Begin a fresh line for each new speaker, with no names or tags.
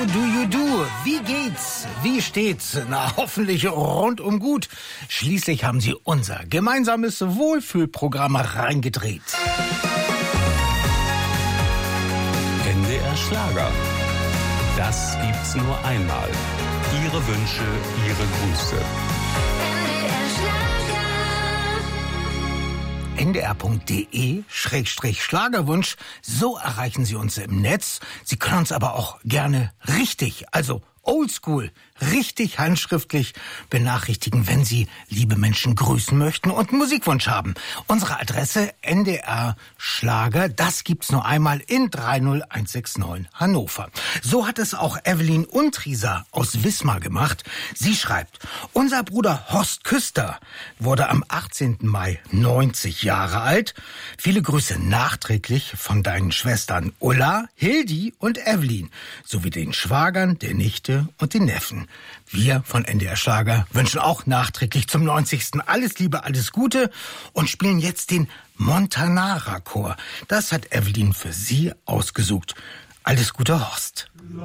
How do you do? Wie geht's? Wie steht's? Na, hoffentlich rundum gut. Schließlich haben Sie unser gemeinsames Wohlfühlprogramm reingedreht.
NDR Schlager. Das gibt's nur einmal. Ihre Wünsche, Ihre Grüße.
ndr.de/Schlagerwunsch. So erreichen Sie uns im Netz. Sie können uns aber auch gerne richtig, also oldschool, richtig handschriftlich benachrichtigen, wenn Sie liebe Menschen grüßen möchten und einen Musikwunsch haben. Unsere Adresse NDR Schlager, das gibt's nur einmal in 30169 Hannover. So hat es auch Evelyn Untrieser aus Wismar gemacht. Sie schreibt: Unser Bruder Horst Küster wurde am 18. Mai 90 Jahre alt. Viele Grüße nachträglich von deinen Schwestern Ulla, Hildi und Evelyn, sowie den Schwagern, der Nichte und den Neffen. Wir von NDR Schlager wünschen auch nachträglich zum 90. alles Liebe, alles Gute und spielen jetzt den Montanara Chor. Das hat Evelyn für Sie ausgesucht. Alles Gute, Horst.